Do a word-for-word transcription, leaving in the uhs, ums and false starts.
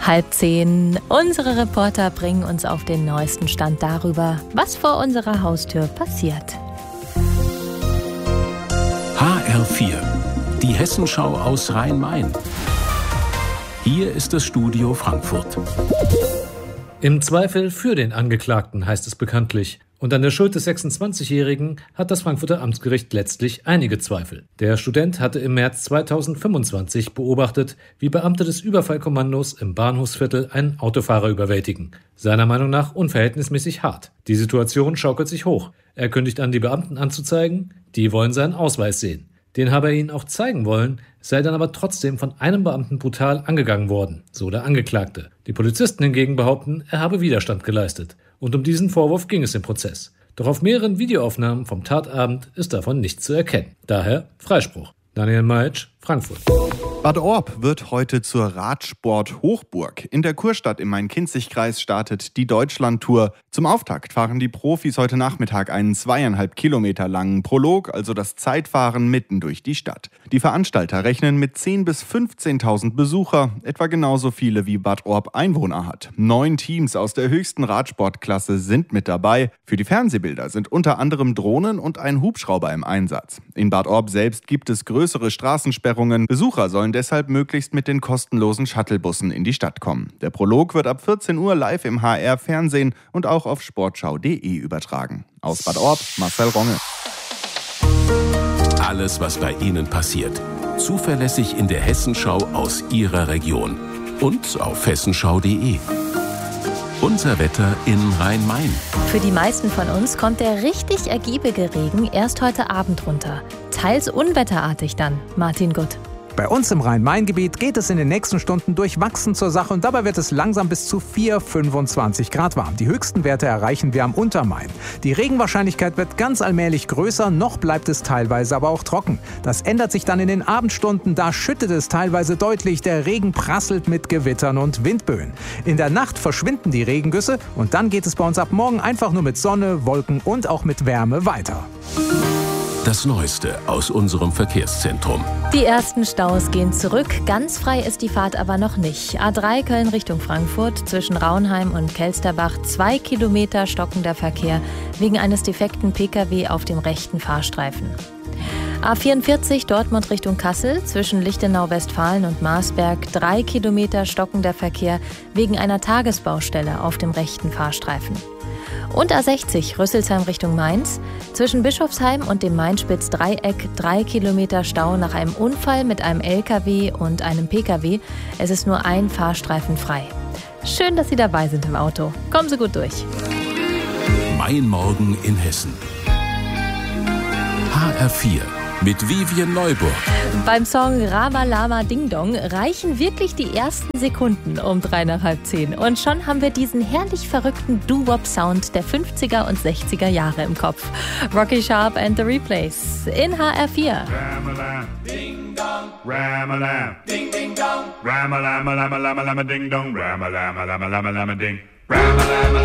Halb zehn. Unsere Reporter bringen uns auf den neuesten Stand darüber, was vor unserer Haustür passiert. H R vier, die Hessenschau aus Rhein-Main. Hier ist das Studio Frankfurt. Im Zweifel für den Angeklagten, heißt es bekanntlich. Und an der Schuld des sechsundzwanzigjährigen hat das Frankfurter Amtsgericht letztlich einige Zweifel. Der Student hatte im März zweitausendfünfundzwanzig beobachtet, wie Beamte des Überfallkommandos im Bahnhofsviertel einen Autofahrer überwältigen. Seiner Meinung nach unverhältnismäßig hart. Die Situation schaukelt sich hoch. Er kündigt an, die Beamten anzuzeigen. Die wollen seinen Ausweis sehen. Den habe er ihnen auch zeigen wollen, sei dann aber trotzdem von einem Beamten brutal angegangen worden, so der Angeklagte. Die Polizisten hingegen behaupten, er habe Widerstand geleistet. Und um diesen Vorwurf ging es im Prozess. Doch auf mehreren Videoaufnahmen vom Tatabend ist davon nichts zu erkennen. Daher Freispruch. Daniel Meitsch, Frankfurt. Bad Orb wird heute zur Radsport-Hochburg. In der Kurstadt im Main-Kinzig-Kreis startet die Deutschland-Tour. Zum Auftakt fahren die Profis heute Nachmittag einen zweieinhalb Kilometer langen Prolog, also das Zeitfahren mitten durch die Stadt. Die Veranstalter rechnen mit zehntausend bis fünfzehntausend Besucher, etwa genauso viele wie Bad Orb Einwohner hat. Neun Teams aus der höchsten Radsportklasse sind mit dabei. Für die Fernsehbilder sind unter anderem Drohnen und ein Hubschrauber im Einsatz. In Bad Orb selbst gibt es größere Straßensperrungen. Besucher sollen deshalb möglichst mit den kostenlosen Shuttlebussen in die Stadt kommen. Der Prolog wird ab vierzehn Uhr live im H R-Fernsehen und auch auf sportschau punkt de übertragen. Aus Bad Orb, Marcel Ronge. Alles, was bei Ihnen passiert. Zuverlässig in der Hessenschau aus Ihrer Region. Und auf hessenschau punkt de. Unser Wetter in Rhein-Main. Für die meisten von uns kommt der richtig ergiebige Regen erst heute Abend runter. Teils unwetterartig dann. Martin Gutt. Bei uns im Rhein-Main-Gebiet geht es in den nächsten Stunden durchwachsen zur Sache und dabei wird es langsam bis zu vier, fünfundzwanzig Grad warm. Die höchsten Werte erreichen wir am Untermain. Die Regenwahrscheinlichkeit wird ganz allmählich größer, noch bleibt es teilweise aber auch trocken. Das ändert sich dann in den Abendstunden, da schüttet es teilweise deutlich, der Regen prasselt mit Gewittern und Windböen. In der Nacht verschwinden die Regengüsse und dann geht es bei uns ab morgen einfach nur mit Sonne, Wolken und auch mit Wärme weiter. Das Neueste aus unserem Verkehrszentrum. Die ersten Staus gehen zurück. Ganz frei ist die Fahrt aber noch nicht. A drei Köln Richtung Frankfurt, zwischen Raunheim und Kelsterbach, zwei Kilometer stockender Verkehr wegen eines defekten Pkw auf dem rechten Fahrstreifen. A vierundvierzig Dortmund Richtung Kassel, zwischen Lichtenau-Westfalen und Marsberg, drei Kilometer stockender Verkehr wegen einer Tagesbaustelle auf dem rechten Fahrstreifen. Und A sechzig Rüsselsheim Richtung Mainz, zwischen Bischofsheim und dem Mainspitz-Dreieck, drei Kilometer Stau nach einem Unfall mit einem L K W und einem Pkw. Es ist nur ein Fahrstreifen frei. Schön, dass Sie dabei sind im Auto. Kommen Sie gut durch. Mein Morgen in Hessen. H R vier mit Vivian Neuburg. Beim Song Rama Lama Ding Dong reichen wirklich die ersten Sekunden um drei nach halb zehn. Und schon haben wir diesen herrlich verrückten Doo-Wop-Sound der fünfziger und sechziger Jahre im Kopf. Rocky Sharp and the Replays in H R vier. Rama-lam, ding dong, Rama-lam, ding ding dong, Rama-lam, lama lama lama ding dong, Rama-lam, lama lama lama ding, Rama-lam.